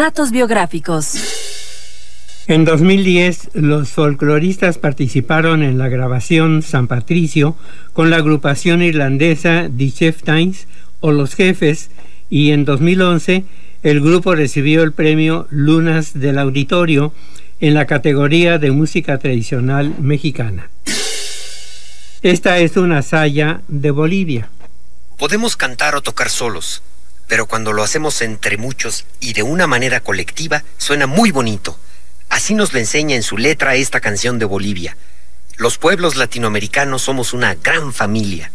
Datos biográficos. En 2010, los folcloristas participaron en la grabación San Patricio con la agrupación irlandesa The Chieftains o Los Jefes, y en 2011 el grupo recibió el premio Lunas del Auditorio en la categoría de música tradicional mexicana. Esta es una saya de Bolivia. Podemos cantar o tocar solos, pero cuando lo hacemos entre muchos y de una manera colectiva, suena muy bonito. Así nos lo enseña en su letra esta canción de Bolivia. Los pueblos latinoamericanos somos una gran familia.